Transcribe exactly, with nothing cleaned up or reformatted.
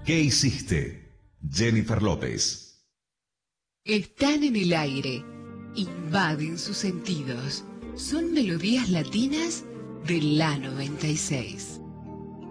¿Qué hiciste? Jennifer López. Están en el aire, invaden sus sentidos. Son melodías latinas de la noventa y seis.